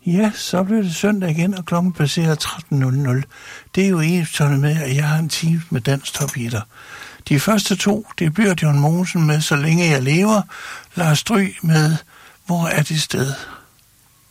Ja, så bliver det søndag igen, og klokken passerer 13.00. Det er jo ensbetydende med, at jeg har en time med Dansk Top 1'er. De første 2, det bliver John Mogensen med Så længe jeg lever, Lars Stryg med Hvor er det sted?